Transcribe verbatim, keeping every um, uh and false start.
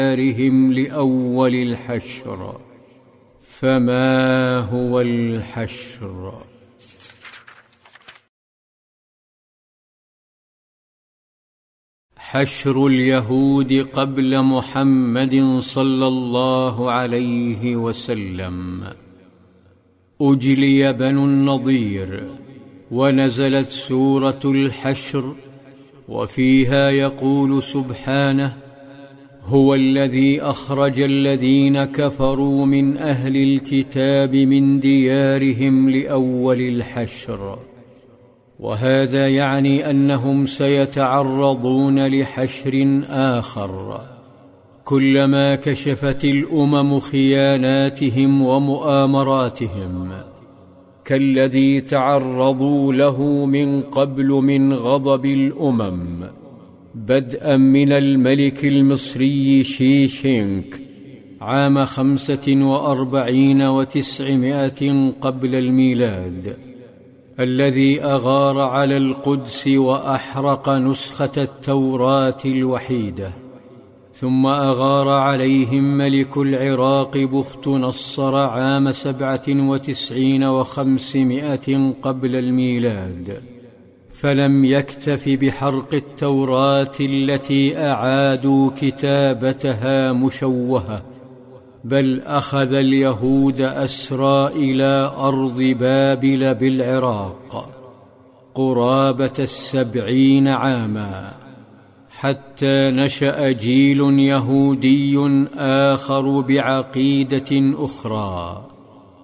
ديارهم لأول الحشر. فما هو الحشر؟ حشر اليهود قبل محمد صلى الله عليه وسلم. أجلي بنو النضير ونزلت سورة الحشر، وفيها يقول سبحانه: هو الذي أخرج الذين كفروا من أهل الكتاب من ديارهم لأول الحشر. وهذا يعني أنهم سيتعرضون لحشر آخر كلما كشفت الأمم خياناتهم ومؤامراتهم، كالذي تعرضوا له من قبل من غضب الأمم، بدءا من الملك المصري شيشينك عام خمسة وأربعين وتسعمائة قبل الميلاد، الذي أغار على القدس وأحرق نسخة التوراة الوحيدة. ثم أغار عليهم ملك العراق بخت نصر عام سبعة وتسعين وخمسمائة قبل الميلاد، فلم يكتف بحرق التوراة التي أعادوا كتابتها مشوهة، بل أخذ اليهود أسرى إلى أرض بابل بالعراق قرابة السبعين عاما، حتى نشأ جيل يهودي آخر بعقيدة أخرى